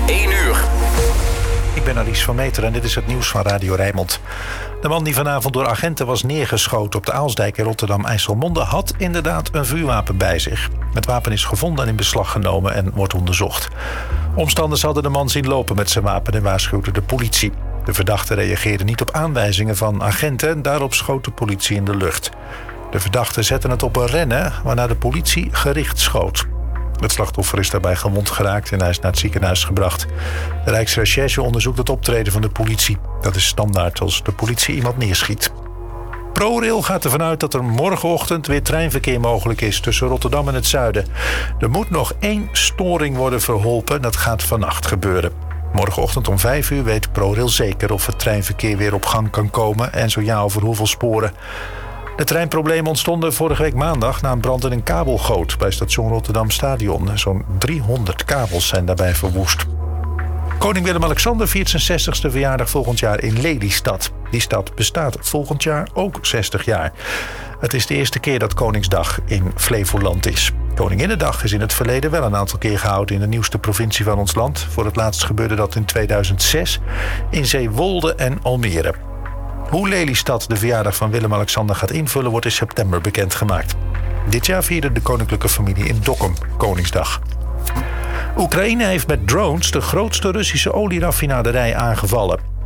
1 uur. Ik ben Alice van Meter en dit is het nieuws van Radio Rijnmond. De man die vanavond door agenten was neergeschoten op de Aalsdijk in Rotterdam-IJsselmonde had inderdaad een vuurwapen bij zich. Het wapen is gevonden en in beslag genomen en wordt onderzocht. Omstanders hadden de man zien lopen met zijn wapen en waarschuwden de politie. De verdachte reageerde niet op aanwijzingen van agenten en daarop schoot de politie in de lucht. De verdachten zetten het op een rennen, waarna de politie gericht schoot. Het slachtoffer is daarbij gewond geraakt en hij is naar het ziekenhuis gebracht. De Rijksrecherche onderzoekt het optreden van de politie. Dat is standaard als de politie iemand neerschiet. ProRail gaat ervan uit dat er morgenochtend weer treinverkeer mogelijk is tussen Rotterdam en het zuiden. Er moet nog 1 storing worden verholpen. Dat gaat vannacht gebeuren. Morgenochtend om 5 uur weet ProRail zeker of het treinverkeer weer op gang kan komen en zo ja, over hoeveel sporen. De treinproblemen ontstonden vorige week maandag na een brand in een kabelgoot bij station Rotterdam Stadion. Zo'n 300 kabels zijn daarbij verwoest. Koning Willem-Alexander viert zijn 60ste verjaardag volgend jaar in Lelystad. Die stad bestaat volgend jaar ook 60 jaar. Het is de eerste keer dat Koningsdag in Flevoland is. Koninginnedag is in het verleden wel een aantal keer gehouden in de nieuwste provincie van ons land. Voor het laatst gebeurde dat in 2006 in Zeewolde en Almere. Hoe Lelystad de verjaardag van Willem-Alexander gaat invullen wordt in september bekendgemaakt. Dit jaar vierde de koninklijke familie in Dokkum Koningsdag. Oekraïne heeft met drones de grootste Russische olieraffinaderij aangevallen.